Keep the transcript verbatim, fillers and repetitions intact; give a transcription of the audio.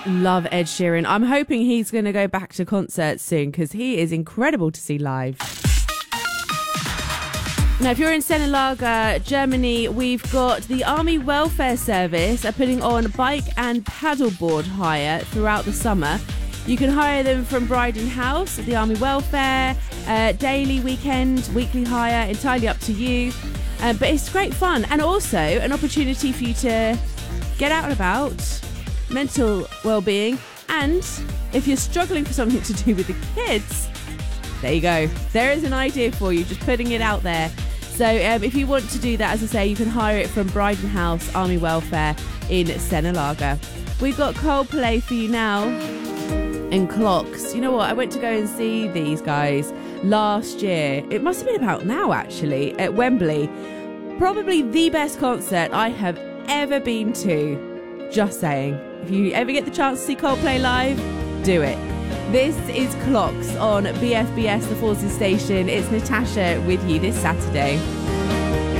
Love Ed Sheeran. I'm hoping he's going to go back to concerts soon because he is incredible to see live. Now, if you're in Sennelager, Germany, we've got the Army Welfare Service are putting on bike and paddleboard hire throughout the summer. You can hire them from Bryden House, the Army Welfare, uh, daily, weekend, weekly hire, entirely up to you. Uh, but it's great fun and also an opportunity for you to get out and about, mental well-being, and if you're struggling for something to do with the kids, there you go. There is an idea for you, just putting it out there. So um, if you want to do that, as I say, you can hire it from Bryden House Army Welfare in Sennelager. We've got Coldplay for you now and Clocks. You know what? I went to go and see these guys last year. It must have been about now, actually, at Wembley. Probably the best concert I have ever been to. Just saying. If you ever get the chance to see Coldplay live, do it. This is Clocks on B F B S, the Forces Station. It's Natasha with you this Saturday.